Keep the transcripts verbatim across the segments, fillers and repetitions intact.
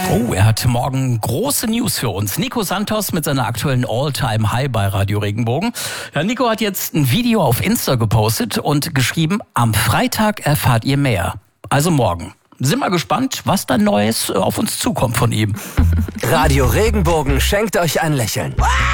Oh, er hat morgen große News für uns. Nico Santos mit seiner aktuellen All-Time-High bei Radio Regenbogen. Ja, Nico hat jetzt ein Video auf Insta gepostet und geschrieben, am Freitag erfahrt ihr mehr. Also morgen. Sind wir gespannt, was da Neues auf uns zukommt von ihm. Radio Regenbogen schenkt euch ein Lächeln.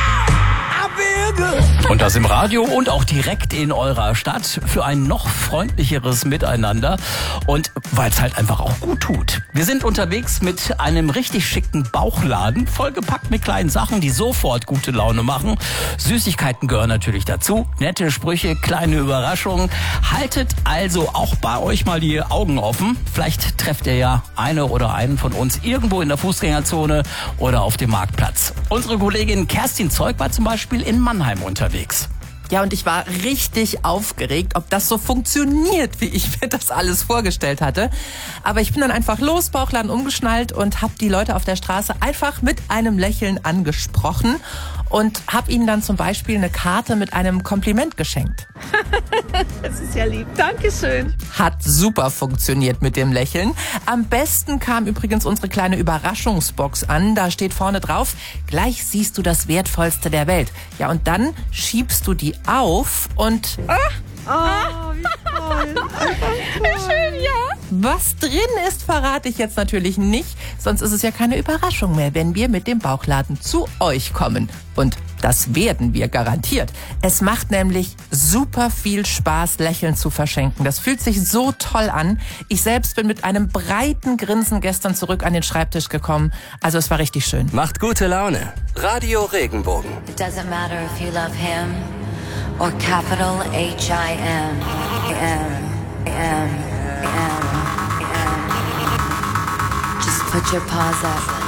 Und das im Radio und auch direkt in eurer Stadt für ein noch freundlicheres Miteinander und weil es halt einfach auch gut tut. Wir sind unterwegs mit einem richtig schicken Bauchladen, vollgepackt mit kleinen Sachen, die sofort gute Laune machen. Süßigkeiten gehören natürlich dazu, nette Sprüche, kleine Überraschungen. Haltet also auch bei euch mal die Augen offen. Vielleicht trefft ihr ja eine oder einen von uns irgendwo in der Fußgängerzone oder auf dem Marktplatz. Unsere Kollegin Kerstin Zeug war zum Beispiel in Mannheim unterwegs. Ja, und ich war richtig aufgeregt, ob das so funktioniert, wie ich mir das alles vorgestellt hatte. Aber ich bin dann einfach los, Bauchladen umgeschnallt und habe die Leute auf der Straße einfach mit einem Lächeln angesprochen und habe ihnen dann zum Beispiel eine Karte mit einem Kompliment geschenkt. Das ist ja lieb. Dankeschön. Hat super funktioniert mit dem Lächeln. Am besten kam übrigens unsere kleine Überraschungsbox an. Da steht vorne drauf, gleich siehst du das Wertvollste der Welt. Ja, und dann schiebst du die auf und... Ah, oh, wie toll. Schön, ja. Was drin ist, verrate ich jetzt natürlich nicht. Sonst ist es ja keine Überraschung mehr, wenn wir mit dem Bauchladen zu euch kommen. Und das werden wir garantiert. Es macht nämlich super viel Spaß, Lächeln zu verschenken. Das fühlt sich so toll an. Ich selbst bin mit einem breiten Grinsen gestern zurück an den Schreibtisch gekommen. Also es war richtig schön. Macht gute Laune. Radio Regenbogen. It doesn't matter if you love him or capital H I M. M, M, M, M. Just put your paws up.